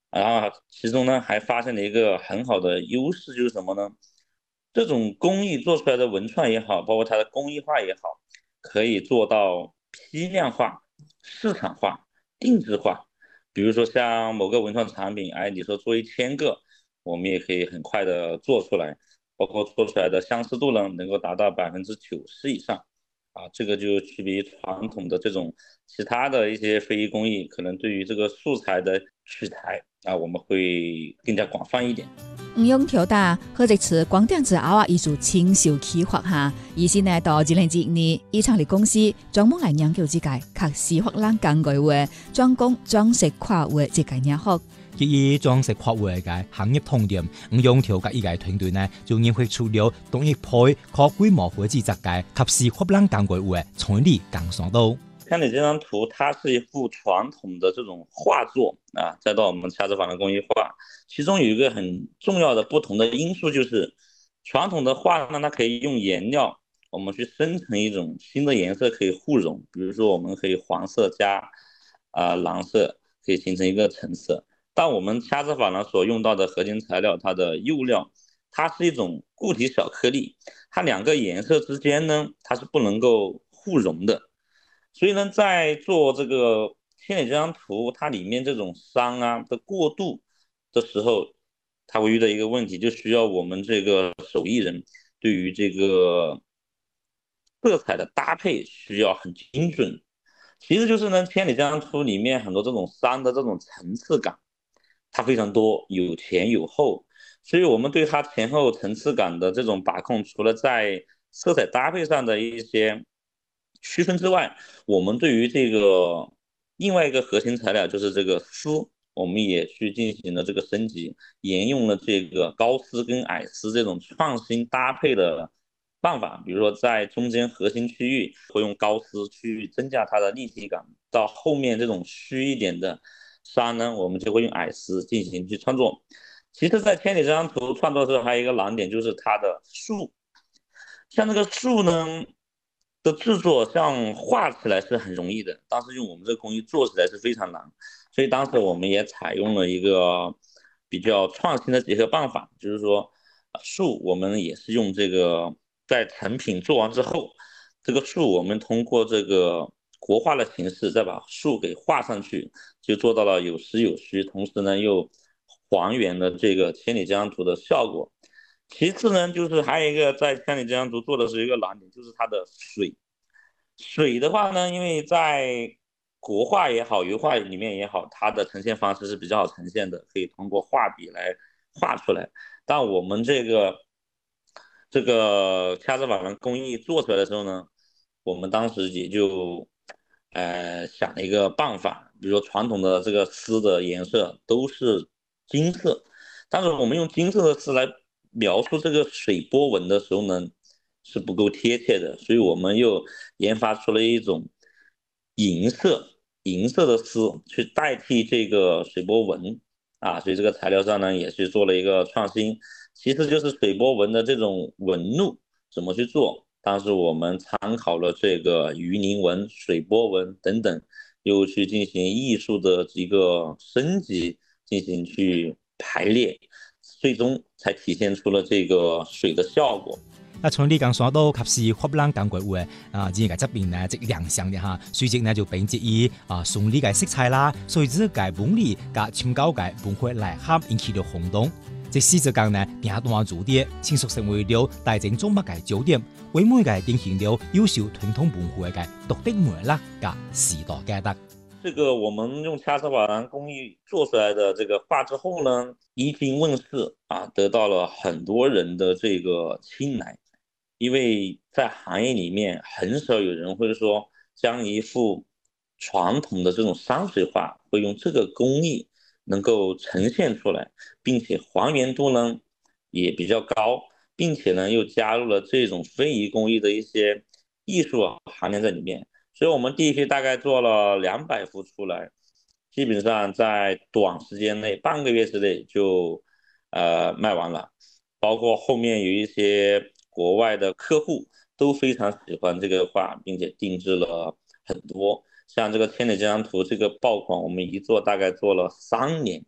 然后其中呢还发现了一个很好的优势，就是什么呢？这种工艺做出来的文创也好，包括它的工艺化也好，可以做到批量化、市场化、定制化。比如说像某个文创产品，哎，你说做1000个，我们也可以很快的做出来，包括做出来的相似度呢，能够达到90%以上。这个就区别于传统的这种其他的一些非遗工艺，可能对于这个素材的取材我们会更加广泛一点。 用條打或者是光電子偶藝術清秀企劃下，以前呢到2012年，以成立公司專門嚟研究這個客家福蘭工具會，專攻裝飾跨會這個領域。 基於裝飾跨會嘅行業痛點，用條嘅依個團隊呢，就研發出了同一批可規模化製作嘅及時福蘭工具會創立工商道。 看你這張圖，它是一幅傳統的這種畫作再到我們掐子珐琅工藝畫，其中有一個很重要的不同的因素，就是傳統的畫呢，它可以用顏料，我們去生成一種新的顏色可以互融，比如說我們可以黃色加藍色，可以形成一個橙色。但我們掐子珐琅所用到的核心材料，它的釉料，它是一種固體小顆粒，它兩個顏色之間呢，它是不能夠互融的。所以呢，在做這個千里這張圖，它裡面這種商的過渡的時候，它會遇到一個問題，就需要我們這個手藝人對於這個色彩的搭配需要很精準。其實就是呢，千里這張圖裡面很多這種商的這種層次感，它非常多，有前有後，所以我們對它前後層次感的這種把控，除了在色彩搭配上的一些區分之外，我們對於這個另外一個核心材料就是這個絲，我們也去進行了這個升級，沿用了這個高絲跟矮絲這種創新搭配的辦法，比如說在中間核心區域會用高絲去增加它的立體感，到後面這種虛一點的紗呢，我們就會用矮絲進行去創作。其實在千里這張圖創作的時候，還有一個難點就是它的樹，像這個樹呢的製作，像畫起來是很容易的，但是用我們這個工藝做起來是非常難，所以當時我們也採用了一個比較創新的結合辦法，就是說樹我們也是用這個在成品做完之後，這個樹我們通過這個國畫的形式再把樹給畫上去，就做到了有實有虛，同時呢又還原了這個千里這張圖的效果。其次呢，就是還有一個在千里這張圖做的是一個難點，就是它的水。水的話呢，因為在國畫也好，油畫裡面也好，它的呈現方式是比較好呈現的，可以通過畫筆來畫出來。但我們這個掐子珐琅工藝做出來的時候呢，我們當時也就想了一個辦法，比如說傳統的這個絲的顏色都是金色，但是我們用金色的絲來描述這個水波紋的時候呢，是不夠貼切的，所以我們又研發出了一種銀色的絲去代替這個水波紋所以這個材料上呢也是做了一個創新。其次就是水波紋的這種紋路怎麼去做，當時我們參考了這個魚鱗紋、水波紋等等，又去進行藝術的一個升級，進行去排列，最終才體現出了這個水的效果。 從你剛說到及時福蘭工具會而家這邊呢，即亮相嘅哈，隨即呢就並接以送禮嘅色彩啦，隨之嘅本理加參考嘅文化內涵引起了轟動。即使就講呢，定段組啲，迅速成為了大眾矚目嘅焦點，為每個定型了優秀傳統文化嘅獨特魅力嘅時代價值。 這個我們用掐子珐琅工藝做出來的這個畫之後呢，一經問世得到了很多人的這個青睞，因為在行業裡面很少有人會說將一幅傳統的這種山水畫會用這個工藝能夠呈現出來，並且還原度呢也比較高，並且呢又加入了這種非遺工藝的一些藝術含量在裡面，所以我們第一批大概做了200幅出來，基本上在短時間內半個月之內就賣完了，包括後面有一些國外的客戶都非常喜歡這個畫，並且定製了很多。像這個千里這張圖，這個爆款我們一做大概做了3年。